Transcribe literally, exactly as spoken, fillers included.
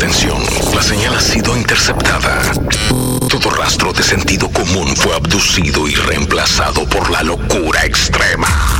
Atención, la señal ha sido interceptada. Todo rastro de sentido común fue abducido y reemplazado por la locura extrema.